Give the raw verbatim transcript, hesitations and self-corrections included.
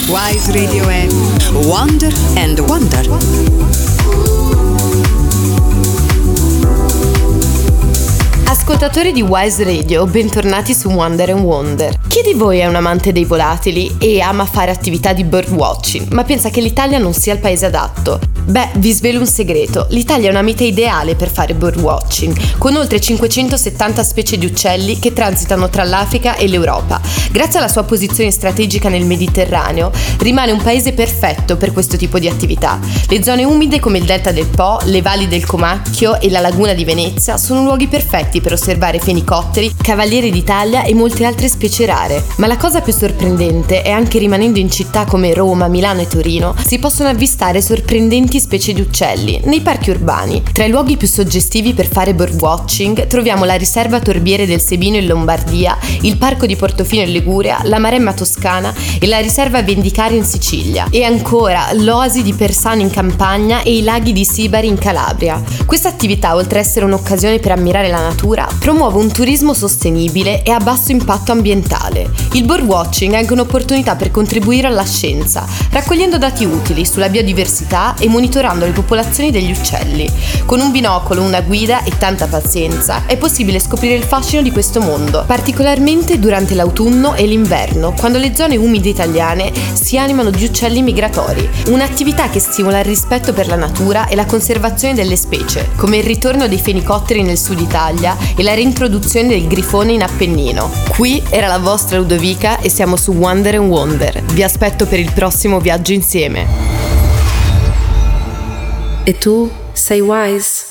Wise Radio è Wonder and Wonder. Ascoltatori di Wise Radio, bentornati su Wonder and Wonder. Chi di voi è un amante dei volatili e ama fare attività di birdwatching, ma pensa che l'Italia non sia il paese adatto? Beh, vi svelo un segreto: l'Italia è una meta ideale per fare birdwatching, con oltre cinquecentosettanta specie di uccelli che transitano tra l'Africa e l'Europa. Grazie alla sua posizione strategica nel Mediterraneo, rimane un paese perfetto per questo tipo di attività. Le zone umide come il delta del Po, le valli del Comacchio e la laguna di Venezia sono luoghi perfetti per osservare fenicotteri, cavalieri d'Italia e molte altre specie rare. Ma la cosa più sorprendente è anche rimanendo in città come Roma, Milano e Torino, si possono avvistare sorprendenti specie di uccelli nei parchi urbani. Tra i luoghi più suggestivi per fare birdwatching troviamo la riserva Torbiere del Sebino in Lombardia, il parco di Portofino in Liguria, la Maremma toscana e la riserva Vendicario in Sicilia, e ancora l'oasi di Persano in Campania e i laghi di Sibari in Calabria. Questa attività, oltre ad essere un'occasione per ammirare la natura, promuove un turismo sostenibile e a basso impatto ambientale. Il birdwatching è anche un'opportunità per contribuire alla scienza, raccogliendo dati utili sulla biodiversità e monitorando le popolazioni degli uccelli. Con un binocolo, una guida e tanta pazienza è possibile scoprire il fascino di questo mondo, particolarmente durante l'autunno e l'inverno, quando le zone umide italiane si animano di uccelli migratori. Un'attività che stimola il rispetto per la natura e la conservazione delle specie, come il ritorno dei fenicotteri nel sud Italia e la reintroduzione del grifone in Appennino. Qui era la vostra Ludovica e siamo su Wonder and Wonder. Vi aspetto per il prossimo viaggio insieme. E tu sei Wise?